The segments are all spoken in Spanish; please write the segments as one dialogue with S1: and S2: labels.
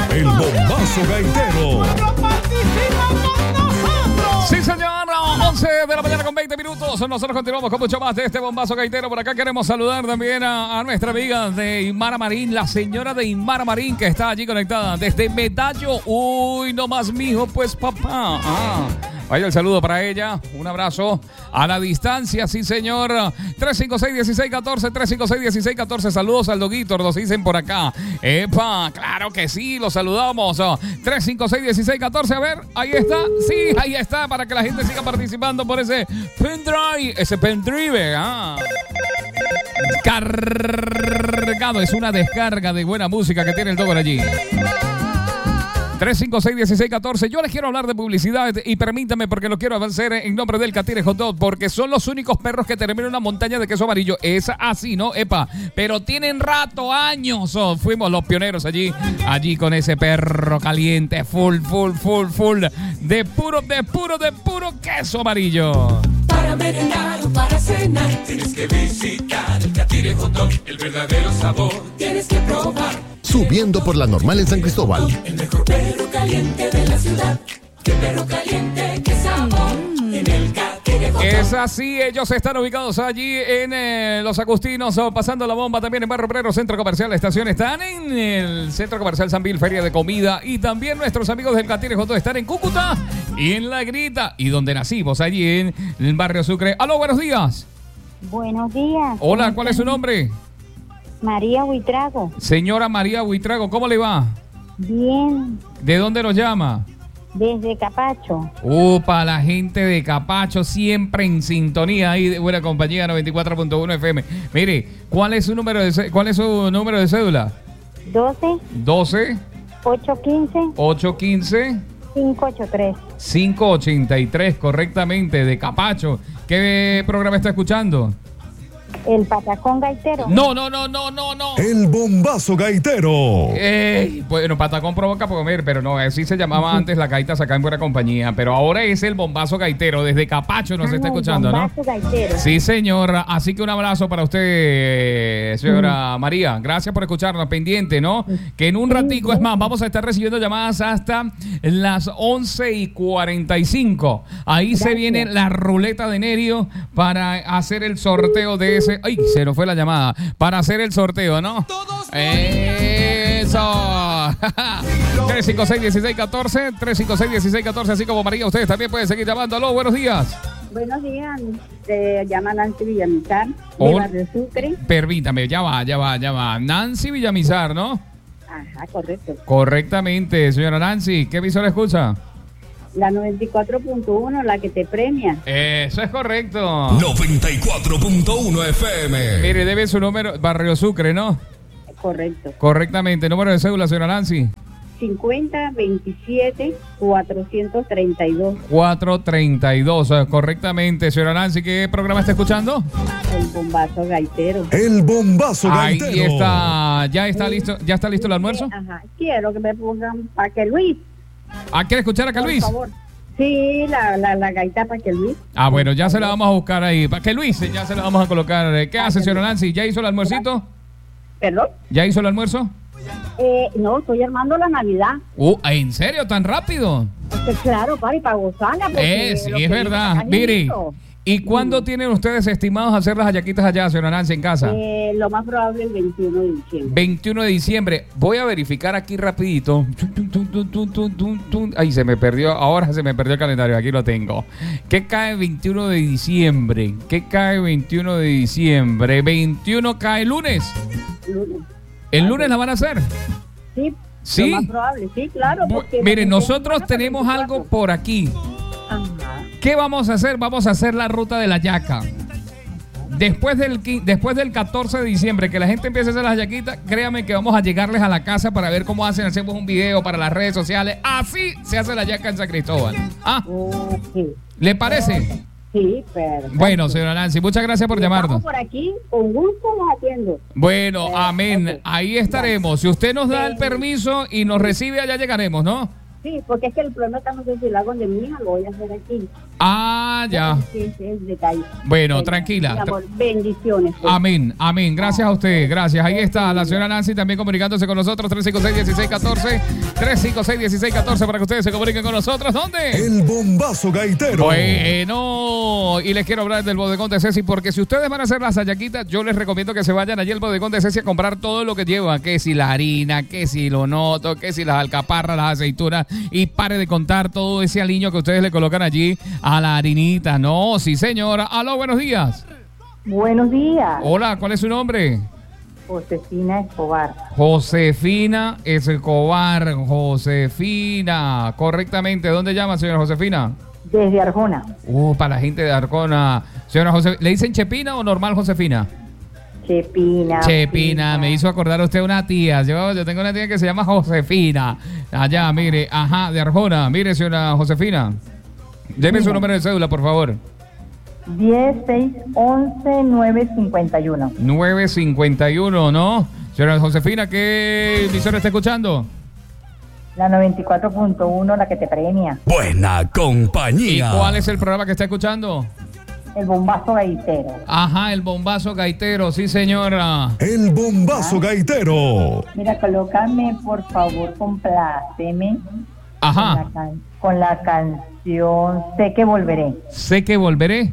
S1: El Bombazo Gaitero.
S2: Sí, señor, 11 de la mañana con 20 minutos. Nosotros continuamos con mucho más de este Bombazo Gaitero. Por acá queremos saludar también a nuestra amiga de Imara Marín, la señora de Imara Marín, que está allí conectada desde Medallo. Uy, no más, mijo, pues papá. Vaya el saludo para ella. Un abrazo a la distancia, sí, señor. 356-1614, 356-1614. Saludos al Doguito, nos dicen por acá. Epa, claro que sí, los saludamos. 356-1614, a ver, ahí está. Sí, ahí está, para que la gente siga participando por ese pendrive. Cargado, es una descarga de buena música que tiene el Dogo allí. 356-1614. Yo les quiero hablar de publicidad y permítame, porque lo quiero avanzar en nombre del Catire Hot Dog, porque son los únicos perros que terminan una montaña de queso amarillo. Es así, ¿no? Epa, pero tienen rato, años. Fuimos los pioneros allí con ese perro caliente, full, de puro queso amarillo.
S3: Para merendar o para cenar, tienes que visitar el Catire Hot Dog, el verdadero sabor, tienes que probar.
S4: Subiendo por la Normal en San Cristóbal.
S3: El mejor perro caliente de la ciudad. ¡Qué perro caliente, qué sabor! En el Catire Hot Dog.
S2: Es así, ellos están ubicados allí en Los Agustinos, pasando la bomba también en Barrio Obrero, Centro Comercial Estación. Están en el Centro Comercial San Vil, Feria de Comida. Y también nuestros amigos del Catire Hot Dog están en Cúcuta y en La Grita. Y donde nacimos, allí en el Barrio Sucre. ¡Aló, buenos días!
S5: Buenos días.
S2: Hola, ¿cuál es su nombre?
S5: María Huitrago.
S2: Señora María Huitrago, ¿cómo le va?
S5: Bien.
S2: ¿De dónde nos llama?
S5: Desde Capacho.
S2: Para la gente de Capacho, siempre en sintonía ahí de buena compañía, 94.1 FM. Mire, ¿cuál es su número de cédula? 12 815 583, correctamente, de Capacho. ¿Qué programa está escuchando?
S5: El Patacón Gaitero.
S2: No.
S1: El Bombazo Gaitero.
S2: Bueno, Patacón provoca comer, pero no, así se llamaba antes la gaita acá en buena compañía. Pero ahora es el Bombazo Gaitero. Desde Capacho nos está escuchando, ¿no?
S5: Bombazo Gaitero.
S2: Sí, señora. Así que un abrazo para usted, señora María. Gracias por escucharnos, pendiente, ¿no? Que en un ratico, es más, vamos a estar recibiendo llamadas hasta las 11:45. Ahí se viene la ruleta de Nerio para hacer el sorteo de ese. ¡Ay! Se nos fue la llamada. Para hacer el sorteo, ¿no? ¡Eso! 356-1614, 356-1614, así como María, ustedes también pueden seguir llamando. ¡Aló, buenos días!
S5: Buenos días, se llama Nancy Villamizar, de Barrio Sucre.
S2: Permítame, ya va. Nancy Villamizar, ¿no?
S5: Ajá, correcto.
S2: Correctamente, señora Nancy. ¿Qué emisora escucha?
S5: La 94.1, la que te premia.
S2: Eso es correcto.
S1: 94.1 FM.
S2: Mire, debe su número, Barrio Sucre, ¿no?
S5: Correcto.
S2: Correctamente. ¿Número de cédula, señora Nancy?
S5: 5027-432.
S2: 432, correctamente. Señora Nancy, ¿qué programa está escuchando?
S5: El Bombazo Gaitero.
S1: El Bombazo Gaitero.
S2: Ahí está, ya está listo el almuerzo.
S5: Ajá, quiero que me pongan Paque Luis.
S2: ¿Quiere escuchar a Luis?
S5: Por favor. Sí, la gaita Paque Luis.
S2: Bueno, ya se la vamos a buscar ahí. Paque Luis, ya se la vamos a colocar. ¿Qué hace, señora Nancy? ¿Ya hizo el almuercito?
S5: ¿Perdón?
S2: ¿Ya hizo el almuerzo?
S5: No, estoy armando la Navidad.
S2: ¿En serio? ¿Tan rápido?
S5: Claro, para gozarla.
S2: Sí, es verdad. Mire, ¿y cuándo tienen ustedes estimados hacer las hallaquitas allá, señora Nancy, en casa?
S5: Lo más probable el 21 de diciembre.
S2: 21 de diciembre. Voy a verificar aquí rapidito. Ahí se me perdió, ahora se me perdió el calendario, aquí lo tengo. ¿Qué cae 21 de diciembre? 21 cae lunes. ¿El lunes la van a hacer?
S5: Sí.
S2: ¿Sí?
S5: Lo más probable, sí, claro.
S2: Mire, nosotros tenemos algo por aquí.
S5: Ajá.
S2: ¿Qué vamos a hacer? Vamos a hacer la ruta de la yaca. Después del 14 de diciembre, que la gente empiece a hacer las yaquitas, créanme que vamos a llegarles a la casa para ver cómo hacen. Hacemos un video para las redes sociales. Así se hace la yaca en San Cristóbal.
S5: Okay.
S2: ¿Le parece?
S5: Sí, perfecto.
S2: Bueno, señora Nancy, muchas gracias por llamarnos.
S5: Estamos por aquí, con gusto nos atiendo.
S2: Bueno, amén. Okay. Ahí estaremos. Si usted nos da el permiso y nos recibe, allá llegaremos, ¿no?
S5: Sí, porque es que el problema está, no sé si lo hago de mi hija, lo voy a hacer aquí.
S2: Ya.
S5: Sí, ese es el detalle.
S2: Bueno, tranquila.
S5: Mi amor, bendiciones. Pues.
S2: Amén. Gracias a usted. Gracias. Ahí está la señora Nancy también comunicándose con nosotros. 356-1614. 356-1614 para que ustedes se comuniquen con nosotros. ¿Dónde?
S1: El Bombazo Gaitero.
S2: Bueno, y les quiero hablar del bodegón de Ceci, porque si ustedes van a hacer las hallaquitas, yo les recomiendo que se vayan allí al bodegón de Ceci a comprar todo lo que lleva, que si la harina, que si lo noto, que si las alcaparras, las aceitunas, y pare de contar todo ese aliño que ustedes le colocan allí a la harinita. No, sí señora. Aló, buenos días.
S5: Buenos días.
S2: Hola, ¿cuál es su nombre?
S5: Josefina Escobar.
S2: Josefina Escobar. Josefina, correctamente. ¿Dónde llama, señora Josefina?
S5: Desde Arjona.
S2: Para la gente de Arjona. Señora Josefina, ¿le dicen Chepina o normal Josefina?
S5: Chepina.
S2: Chepina, me hizo acordar usted una tía. Yo tengo una tía que se llama Josefina. Allá, mire, de Arjona. Mire, señora Josefina. Deme su número de cédula, por favor.
S5: 10-6-11-951.
S2: 951, ¿no? Señora Josefina, ¿qué emisora está escuchando?
S5: La 94.1, la que te premia.
S1: Buena compañía.
S2: ¿Y cuál es el programa que está escuchando?
S5: El Bombazo Gaitero.
S2: El Bombazo Gaitero, sí señora.
S1: El Bombazo Gaitero.
S5: Mira, colócame, por favor, compláceme. Con la canción Sé que volveré.
S2: Sé que volveré.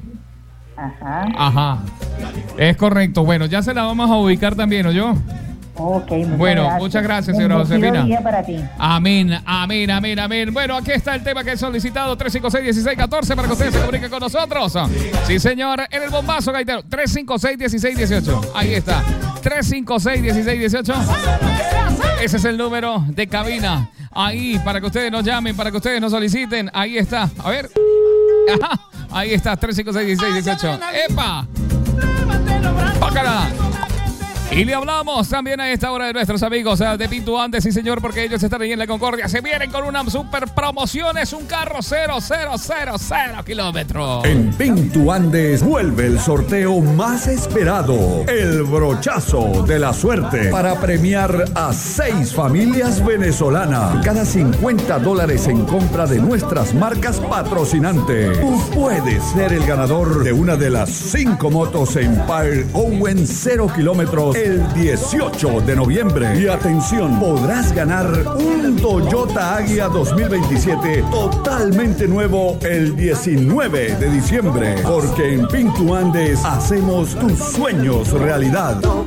S2: Es correcto. Bueno, ya se la vamos a ubicar también, ¿oyó?
S5: Ok,
S2: muchas gracias, señora Josefina.
S5: Día para ti.
S2: Amén. Bueno, aquí está el tema que he solicitado, 356-1614, para que ustedes se comuniquen con nosotros. Sí, señor, en el Bombazo Gaitero, 356-1618. Ahí está, 356-1618. Ese es el número de cabina. Ahí, para que ustedes nos llamen, para que ustedes nos soliciten. Ahí está. A ver. Ahí está, 356-1618. ¡Epa! ¡Bácala! Y le hablamos también a esta hora de nuestros amigos de Pinto Andes, sí señor, porque ellos están ahí en la Concordia. Se vienen con una super promoción, es un carro 000 kilómetros.
S1: En Pinto Andes vuelve el sorteo más esperado, el brochazo de la suerte, para premiar a 6 familias venezolanas. Cada $50 en compra de nuestras marcas patrocinantes, tú puedes ser el ganador de una de las 5 motos Empire Owen 0 kilómetros el 18 de noviembre. Y atención, podrás ganar un Toyota Agya 2027 totalmente nuevo el 19 de diciembre. Porque en Pinto Andes hacemos tus sueños realidad.